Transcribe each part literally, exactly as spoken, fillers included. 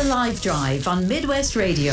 live drive on Midwest Radio.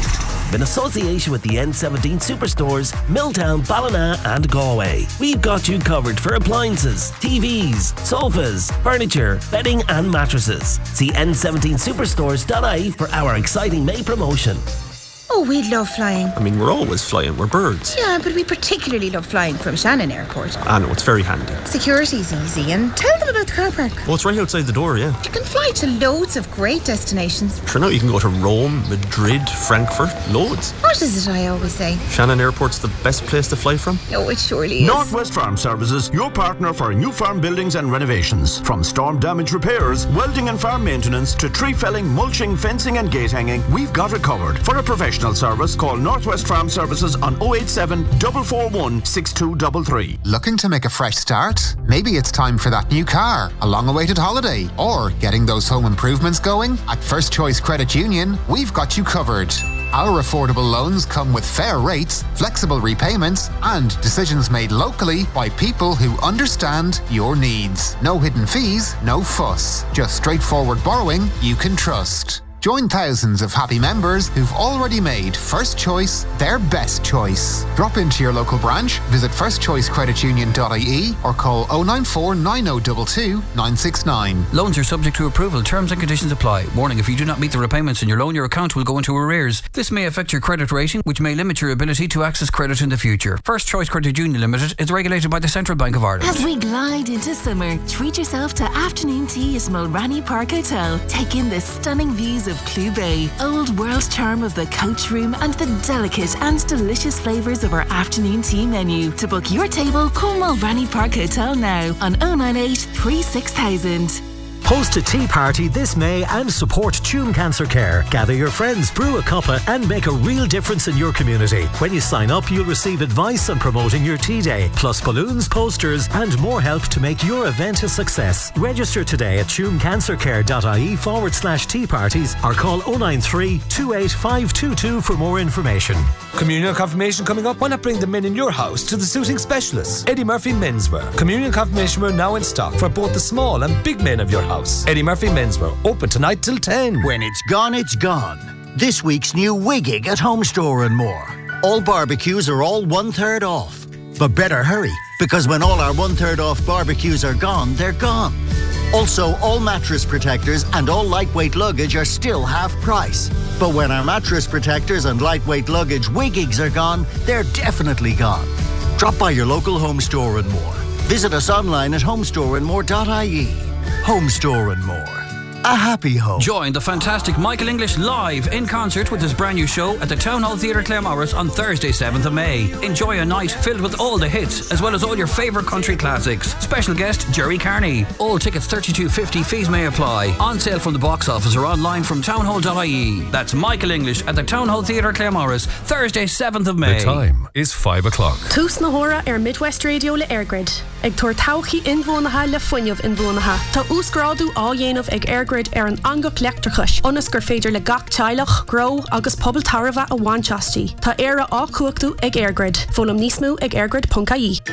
In association with the N seventeen Superstores, Milltown, Ballina and Galway. We've got you covered for appliances, T Vs, sofas, furniture, bedding and mattresses. See N seventeen superstores dot I E for our exciting May promotion. Oh, we love flying. I mean, we're always flying, we're birds. Yeah, but we particularly love flying from Shannon Airport. I know, it's very handy. Security's easy, and tell them about the car park. Well, it's right outside the door, yeah. You can fly to loads of great destinations. Sure, now you can go to Rome, Madrid, Frankfurt, loads. What is it I always say? Shannon Airport's the best place to fly from? No, it surely is. Northwest Farm Services, your partner for new farm buildings and renovations. From storm damage repairs, welding and farm maintenance, to tree felling, mulching, fencing and gate hanging, we've got it covered. For a professional service, call Northwest Farm Services on oh eight seven, four four one, six two three three. Looking to make a fresh start? Maybe it's time for that new car, a long-awaited holiday, or getting those home improvements going? At First Choice Credit Union, we've got you covered. Our affordable loans come with fair rates, flexible repayments, and decisions made locally by people who understand your needs. No hidden fees, no fuss. Just straightforward borrowing you can trust. Join thousands of happy members who've already made First Choice their best choice. Drop into your local branch, visit first choice credit union dot I E or call oh nine four, nine oh two two, nine six nine. Loans are subject to approval. Terms and conditions apply. Warning, if you do not meet the repayments in your loan, your account will go into arrears. This may affect your credit rating, which may limit your ability to access credit in the future. First Choice Credit Union Limited is regulated by the Central Bank of Ireland. As we glide into summer, treat yourself to afternoon tea at Mulranny Park Hotel. Take in the stunning views of Clew Bay, old world charm of the coach room, and the delicate and delicious flavours of our afternoon tea menu. To book your table, call Mulranny Park Hotel now on oh nine eight, three six thousand. Host a tea party this May and support Tuam Cancer Care. Gather your friends, brew a cuppa and make a real difference in your community. When you sign up, you'll receive advice on promoting your tea day, plus balloons, posters and more help to make your event a success. Register today at tuamcancercare.ie forward slash tea parties or call oh nine three, two eight five two two for more information. Communion confirmation coming up. Why not bring the men in your house to the suiting specialists? Eddie Murphy Menswear. Communion confirmation wear now in stock for both the small and big men of your house. Eddie Murphy Menswear, open tonight till ten. When it's gone, it's gone. This week's new Wiggig at Home Store and more. All barbecues are all one third off. But better hurry, because when all our one third off barbecues are gone, they're gone. Also, all mattress protectors and all lightweight luggage are still half price. But when our mattress protectors and lightweight luggage Wiggigs are gone, they're definitely gone. Drop by your local Home Store and more. Visit us online at home store and more dot I E. Home Store and More. A happy home. Join the fantastic Michael English live in concert with his brand new show at the Town Hall Theatre Claremorris on Thursday seventh of May. Enjoy a night filled with all the hits as well as all your favourite country classics. Special guest Jerry Carney. All tickets thirty-two fifty. Fees may apply. On sale from the box office or online from townhall dot I E. That's Michael English at the Town Hall Theatre Claremorris Thursday seventh of May. The time is five o'clock. Tús na hora ar Midwest Radio le Airgrid. Ag tuair tauchi inbhuanacha le fuinneamh inbhuanacha. Tá úsgrádu á dhéanamh ag Airgrid ar an angach leachtarchais. Ionas gur féidir le gach teilech, grow agus pobl tarva a bhainteastí. Tá éire á cuachtaú ag Airgrid. Fólam níos mó ag airgrid dot I E.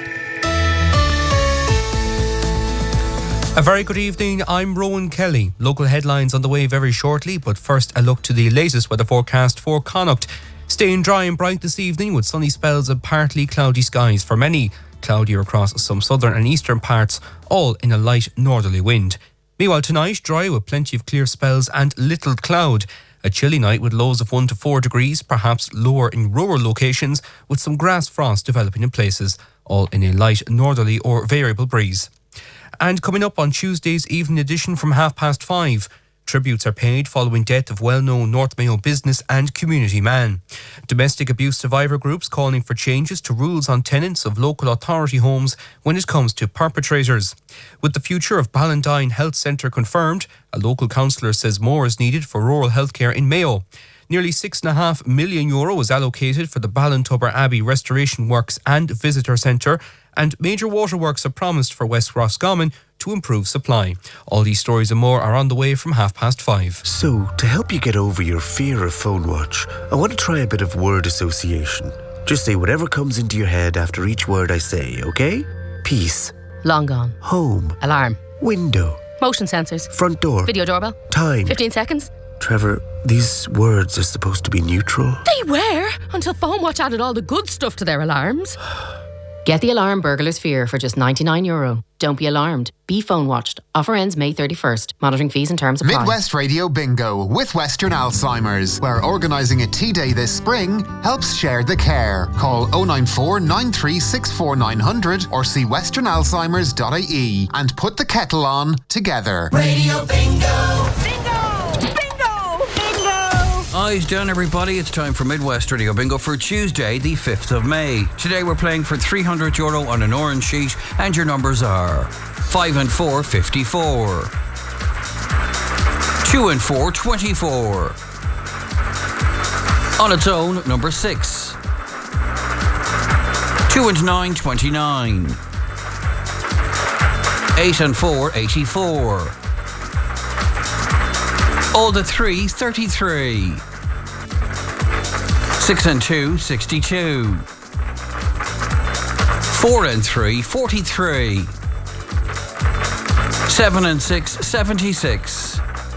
A very good evening, I'm Rowan Kelly. Local headlines on the way very shortly, but first a look to the latest weather forecast for Connacht. Staying dry and bright this evening with sunny spells and partly cloudy skies for many. Cloudier across some southern and eastern parts, all in a light northerly wind. Meanwhile tonight, dry with plenty of clear spells and little cloud. A chilly night with lows of one to four degrees, perhaps lower in rural locations, with some grass frost developing in places, all in a light northerly or variable breeze. And coming up on Tuesday's evening edition from half past five, tributes are paid following death of well-known North Mayo business and community man. Domestic abuse survivor groups calling for changes to rules on tenants of local authority homes when it comes to perpetrators. With the future of Ballandine Health Centre confirmed, a local councillor says more is needed for rural healthcare in Mayo. Nearly six and a half million euro was allocated for the Ballintubber Abbey restoration works and visitor centre, and major waterworks are promised for West Roscommon to improve supply. All these stories and more are on the way from half past five. So, to help you get over your fear of phone watch, I want to try a bit of word association. Just say whatever comes into your head after each word I say, okay? Peace. Long gone. Home. Alarm. Window. Motion sensors. Front door. Video doorbell. Time. fifteen seconds. Trevor, these words are supposed to be neutral. They were, until PhoneWatch added all the good stuff to their alarms. Get the alarm Burglar's Fear for just ninety-nine euro. Don't be alarmed. Be phone watched. Offer ends May thirty-first. Monitoring fees and terms apply. Midwest Radio Bingo with Western Alzheimer's, where organising a tea day this spring helps share the care. Call oh nine four, nine three six four, nine hundred or see western alzheimers dot I E and put the kettle on together. Radio Bingo! Eyes down, everybody. It's time for Midwest Radio Bingo for Tuesday, the fifth of May. Today we're playing for three hundred euro on an orange sheet, and your numbers are five and four, fifty-four. two and four, twenty-four. On its own, number six. two and nine, twenty-nine. eight and four, eighty-four. All the three, thirty-three. Six and two, sixty-two. Four and three, forty-three. Seven and six, seventy-six.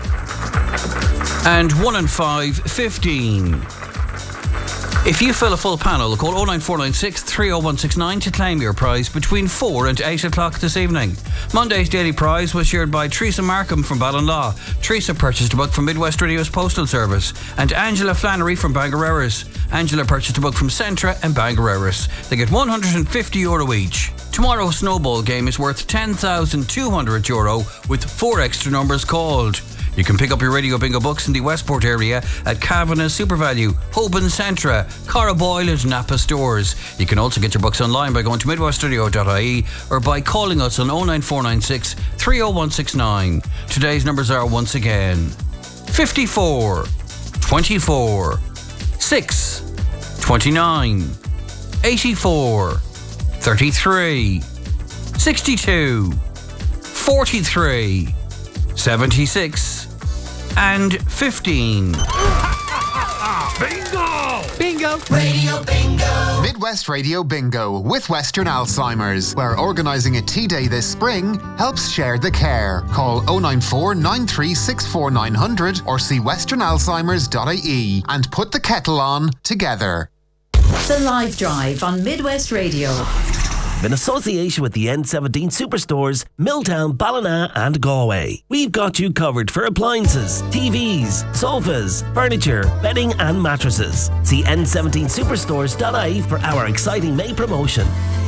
And one and five, fifteen. If you fill a full panel, call oh nine four nine six, three oh one six nine to claim your prize between four and eight o'clock this evening. Monday's daily prize was shared by Teresa Markham from Ballinlaw. Teresa purchased a book from Midwest Radio's Postal Service. And Angela Flannery from Bangor Erris. Angela purchased a book from Centra and Bangor Erris. They get one hundred fifty euro each. Tomorrow's snowball game is worth ten thousand two hundred euro with four extra numbers called. You can pick up your Radio Bingo books in the Westport area at Kavanagh SuperValue, Hoban Centra, Carraboyle and Napa stores. You can also get your books online by going to midwest radio dot I E or by calling us on oh nine four nine six, three oh one six nine. Today's numbers are once again fifty-four, twenty-four, six, twenty-nine, eighty-four, thirty-three, sixty-two, forty-three, seventy-six, and fifteen. Bingo! Bingo! Radio Bingo! Midwest Radio Bingo with Western Alzheimer's, where organising a tea day this spring helps share the care. Call oh nine four, nine three six four, nine hundred or see western alzheimers dot I E and put the kettle on together. The Live Drive on Midwest Radio. In association with the N seventeen Superstores, Milltown, Ballina and Galway. We've got you covered for appliances, T Vs, sofas, furniture, bedding and mattresses. See N seventeen superstores dot I E for our exciting May promotion.